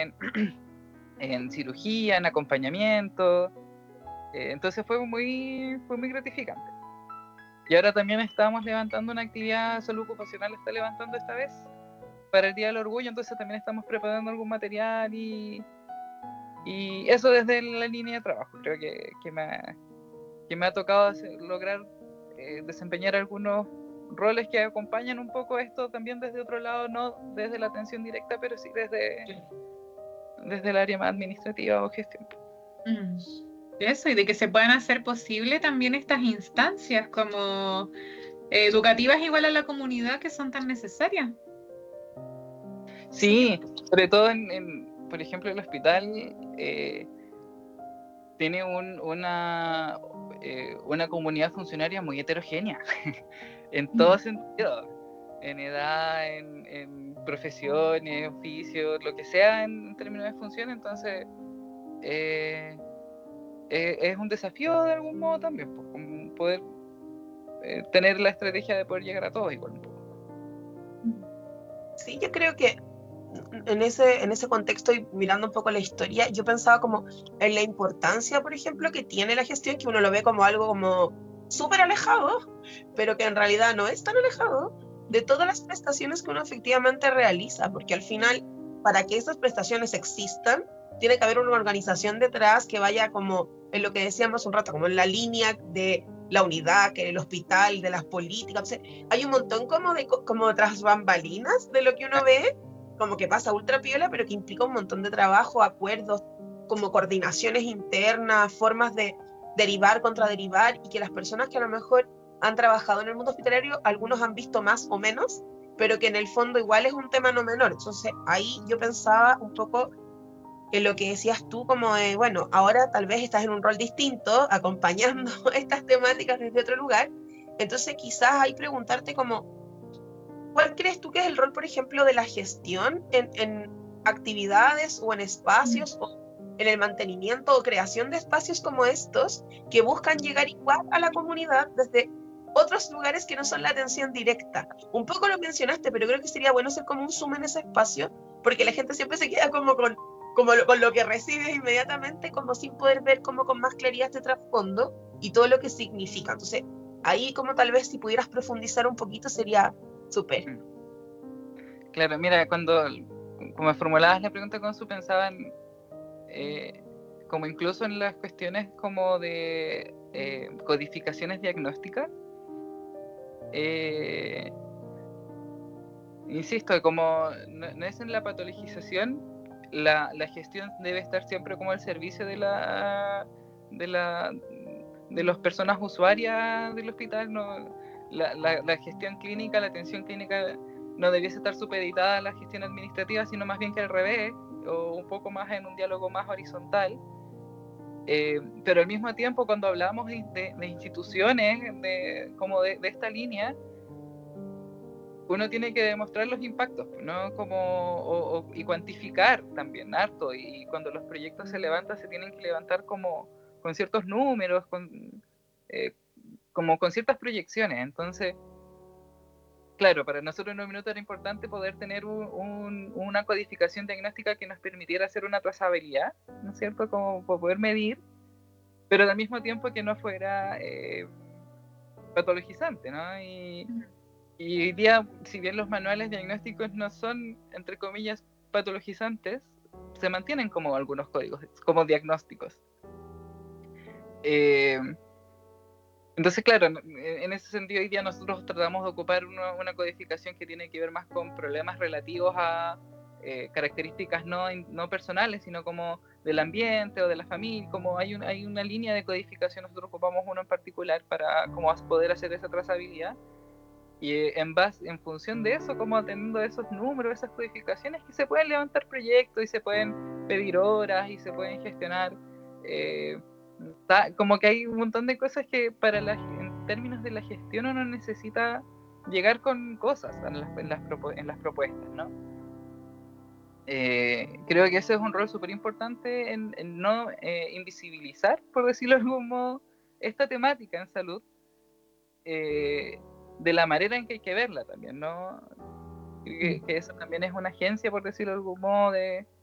en cirugía, en acompañamiento. Entonces fue muy gratificante. Y ahora también estamos levantando una actividad, Salud Ocupacional está levantando esta vez para el Día del Orgullo, entonces también estamos preparando algún material y eso desde la línea de trabajo. Creo que me ha tocado lograr desempeñar algunos roles que acompañan un poco esto también desde otro lado, no desde la atención directa, pero sí desde el área más administrativa o gestión. Eso, y de que se puedan hacer posible también estas instancias como educativas igual a la comunidad que son tan necesarias. Sí, sobre todo por ejemplo, el hospital tiene una comunidad funcionaria muy heterogénea en todo sentido, en edad, en profesiones, oficios, lo que sea en términos de función. Entonces es un desafío de algún modo también, pues, poder tener la estrategia de poder llegar a todos igual un poco. Sí, yo creo que en ese contexto y mirando un poco la historia, yo pensaba como en la importancia, por ejemplo, que tiene la gestión, que uno lo ve como algo como súper alejado, pero que en realidad no es tan alejado de todas las prestaciones que uno efectivamente realiza, porque al final, para que esas prestaciones existan, tiene que haber una organización detrás que vaya como en lo que decíamos un rato, como en la línea de la unidad, que en el hospital, de las políticas. O sea, hay un montón como tras bambalinas de lo que uno ve, como que pasa ultra piola, pero que implica un montón de trabajo, acuerdos, como coordinaciones internas, formas de derivar, contraderivar, y que las personas que a lo mejor han trabajado en el mundo hospitalario, algunos han visto más o menos, pero que en el fondo igual es un tema no menor. Entonces ahí yo pensaba un poco en lo que decías tú, como de, bueno, ahora tal vez estás en un rol distinto, acompañando estas temáticas desde otro lugar, entonces quizás ahí preguntarte como, ¿cuál crees tú que es el rol, por ejemplo, de la gestión en actividades o en espacios o en el mantenimiento o creación de espacios como estos que buscan llegar igual a la comunidad desde otros lugares que no son la atención directa? Un poco lo mencionaste, pero creo que sería bueno ser como un zoom en ese espacio, porque la gente siempre se queda como con lo que recibes inmediatamente, como sin poder ver como con más claridad este trasfondo y todo lo que significa. Entonces, ahí como tal vez si pudieras profundizar un poquito sería súper. Claro, mira, como formulabas la pregunta, Consu, pensaba como incluso en las cuestiones como de codificaciones diagnósticas. Insisto, como no es en la patologización, la gestión debe estar siempre como al servicio de las personas usuarias del hospital. No, la gestión clínica, la atención clínica no debiese estar supeditada a la gestión administrativa, sino más bien que al revés, o un poco más en un diálogo más horizontal. Pero al mismo tiempo, cuando hablamos de instituciones como de esta línea, uno tiene que demostrar los impactos, ¿no? Y cuantificar también harto, y cuando los proyectos se levantan, se tienen que levantar como con ciertos números, como con ciertas proyecciones. Entonces, claro, para nosotros en un minuto era importante poder tener una codificación diagnóstica que nos permitiera hacer una trazabilidad, ¿no es cierto? Como poder medir, pero al mismo tiempo que no fuera patologizante, ¿no? Y hoy día, si bien los manuales diagnósticos no son, entre comillas, patologizantes, se mantienen como algunos códigos, como diagnósticos. Entonces, claro, en ese sentido hoy día nosotros tratamos de ocupar una codificación que tiene que ver más con problemas relativos a características no personales, sino como del ambiente o de la familia. Como hay una línea de codificación, nosotros ocupamos uno en particular para como poder hacer esa trazabilidad. Y en función de eso, como atendiendo esos números, esas codificaciones, que se pueden levantar proyectos y se pueden pedir horas y se pueden gestionar. Como que hay un montón de cosas que en términos de la gestión uno necesita llegar con cosas en las propuestas, ¿no? Creo que ese es un rol súper importante en no invisibilizar, por decirlo de algún modo, esta temática en salud. De la manera en que hay que verla también, ¿no? Que eso también es una agencia, por decirlo de algún modo, de